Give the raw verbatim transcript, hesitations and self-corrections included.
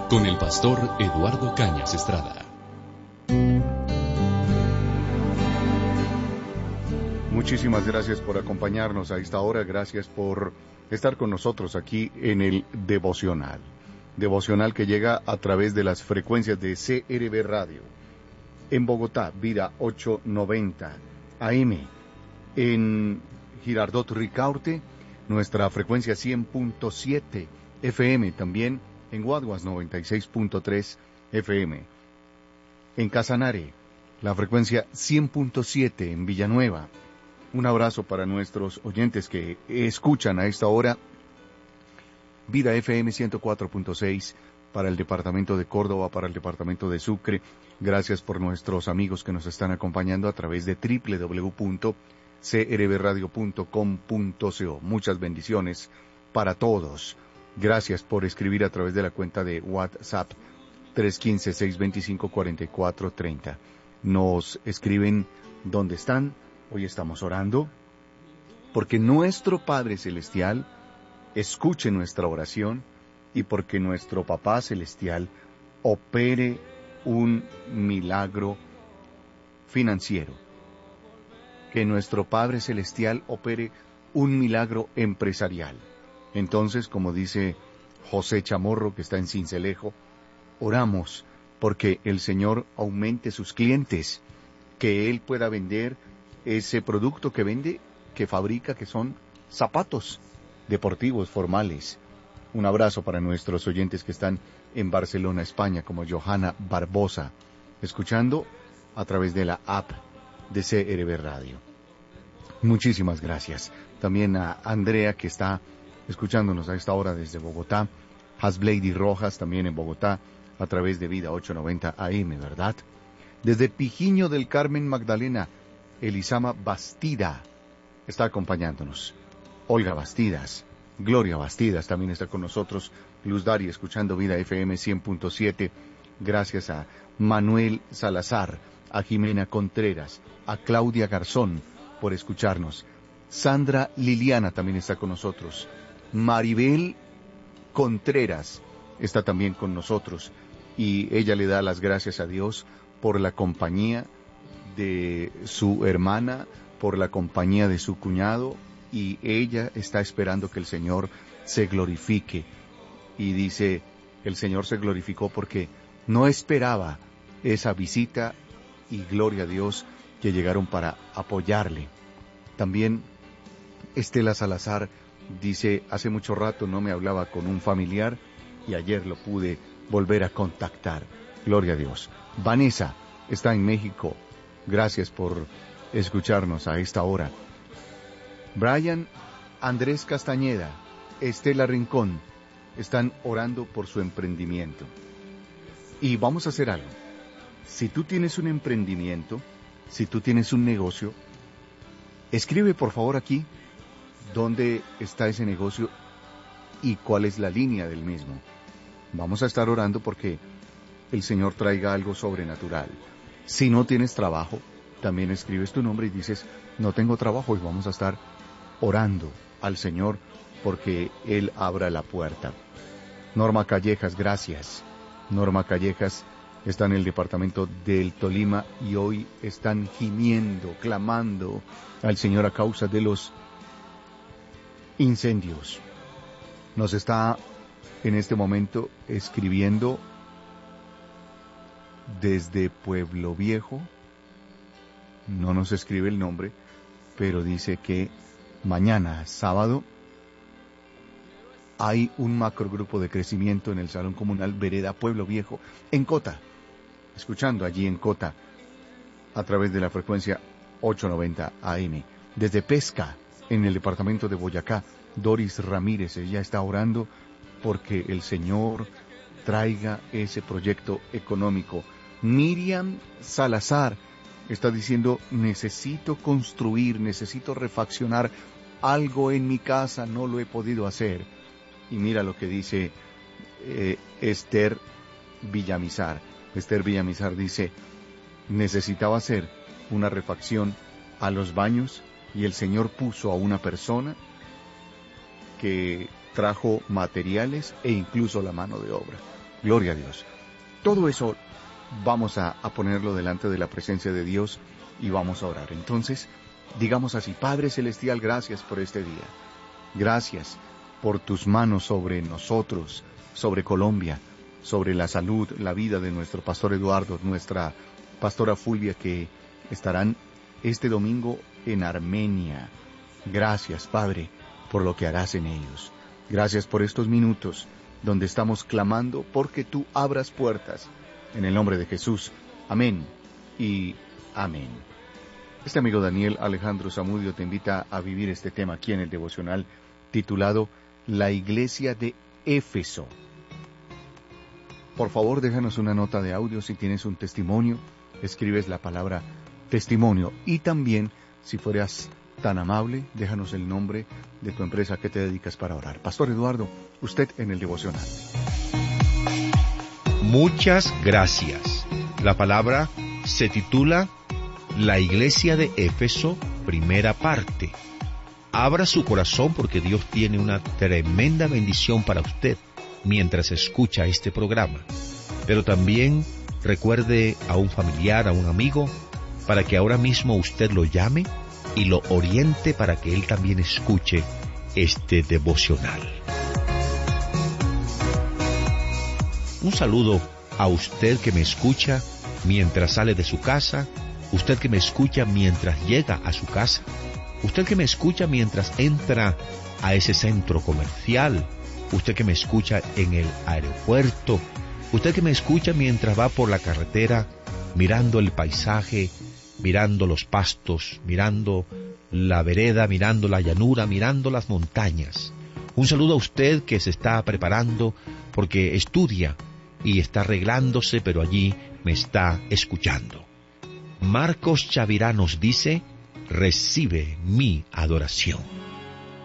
con el pastor Eduardo Cañas Estrada. Muchísimas gracias por acompañarnos a esta hora, gracias por estar con nosotros aquí en el Devocional. Devocional que llega a través de las frecuencias de C R B Radio. En Bogotá, Vida ochocientos noventa A M. En Girardot Ricaurte, nuestra frecuencia cien punto siete F M. También en Guaduas noventa y seis punto tres F M. En Casanare, la frecuencia cien punto siete en Villanueva. Un abrazo para nuestros oyentes que escuchan a esta hora. Vida F M ciento cuatro punto seis para el departamento de Córdoba, para el departamento de Sucre. Gracias por nuestros amigos que nos están acompañando a través de doble u doble u doble u punto c r b radio punto com punto co. Muchas bendiciones para todos. Gracias por escribir a través de la cuenta de WhatsApp tres uno cinco, seis dos cinco, cuatro cuatro tres cero. Nos escriben dónde están. Hoy estamos orando porque nuestro Padre Celestial escuche nuestra oración y porque nuestro Papá Celestial opere un milagro financiero. Que nuestro Padre Celestial opere un milagro empresarial. Entonces, como dice José Chamorro, que está en Cincelejo, oramos porque el Señor aumente sus clientes, que Él pueda vender ese producto que vende, que fabrica, que son zapatos deportivos formales. Un abrazo para nuestros oyentes que están en Barcelona, España, como Johanna Barbosa, escuchando a través de la app de C R B Radio. Muchísimas gracias. También a Andrea, que está escuchándonos a esta hora desde Bogotá. Hasblady Rojas, también en Bogotá, a través de Vida ochocientos noventa A M, ¿verdad? Desde Pijiño del Carmen, Magdalena, Elisama Bastida está acompañándonos. Olga Bastidas, Gloria Bastidas también está con nosotros. Luz Dari, escuchando Vida F M cien punto siete. Gracias a Manuel Salazar, a Jimena Contreras, a Claudia Garzón por escucharnos. Sandra Liliana también está con nosotros. Maribel Contreras está también con nosotros. Y ella le da las gracias a Dios por la compañía de su hermana, por la compañía de su cuñado, y ella está esperando que el Señor se glorifique. Y dice, el Señor se glorificó porque no esperaba esa visita, y gloria a Dios que llegaron para apoyarle. También Estela Salazar dice, hace mucho rato no me hablaba con un familiar y ayer lo pude volver a contactar. Gloria a Dios. Vanessa está en México. Gracias por escucharnos a esta hora. Brian Andrés Castañeda, Estela Rincón, están orando por su emprendimiento. Y vamos a hacer algo. Si tú tienes un emprendimiento, si tú tienes un negocio, escribe por favor aquí dónde está ese negocio y cuál es la línea del mismo. Vamos a estar orando porque el Señor traiga algo sobrenatural. Si no tienes trabajo, también escribes tu nombre y dices, no tengo trabajo, y vamos a estar orando al Señor porque Él abra la puerta. Norma Callejas, gracias. Norma Callejas está en el departamento del Tolima y hoy están gimiendo, clamando al Señor a causa de los incendios. Nos está en este momento escribiendo desde Pueblo Viejo. No nos escribe el nombre, pero dice que mañana, sábado, hay un macrogrupo de crecimiento en el Salón Comunal Vereda Pueblo Viejo, en Cota, escuchando allí en Cota, a través de la frecuencia ochocientos noventa A M. Desde Pesca, en el departamento de Boyacá, Doris Ramírez, ella está orando porque el Señor traiga ese proyecto económico. Miriam Salazar está diciendo, necesito construir, necesito refaccionar algo en mi casa, no lo he podido hacer. Y mira lo que dice eh, Esther Villamizar. Esther Villamizar dice, necesitaba hacer una refacción a los baños y el Señor puso a una persona que trajo materiales e incluso la mano de obra. Gloria a Dios. Todo eso vamos a, a ponerlo delante de la presencia de Dios y vamos a orar. Entonces, digamos así: Padre Celestial, gracias por este día. Gracias por tus manos sobre nosotros, sobre Colombia, sobre la salud, la vida de nuestro pastor Eduardo, nuestra pastora Fulvia, que estarán este domingo en Armenia. Gracias, Padre, por lo que harás en ellos. Gracias por estos minutos donde estamos clamando porque tú abras puertas. En el nombre de Jesús. Amén y amén. Este amigo Daniel Alejandro Zamudio te invita a vivir este tema aquí en el devocional titulado La Iglesia de Éfeso. Por favor, déjanos una nota de audio si tienes un testimonio. Escribes la palabra testimonio y también, si fueras tan amable, déjanos el nombre de tu empresa a que te dedicas para orar. Pastor Eduardo, usted en el devocional. Muchas gracias. La palabra se titula La Iglesia de Éfeso, primera parte. Abra su corazón porque Dios tiene una tremenda bendición para usted mientras escucha este programa. Pero también recuerde a un familiar, a un amigo, para que ahora mismo usted lo llame y lo oriente para que él también escuche este devocional. Un saludo a usted que me escucha mientras sale de su casa, usted que me escucha mientras llega a su casa, usted que me escucha mientras entra a ese centro comercial, usted que me escucha en el aeropuerto, usted que me escucha mientras va por la carretera mirando el paisaje, mirando los pastos, mirando la vereda, mirando la llanura, mirando las montañas. Un saludo a usted que se está preparando porque estudia y está arreglándose, pero allí me está escuchando. Marcos Chavirá nos dice: recibe mi adoración.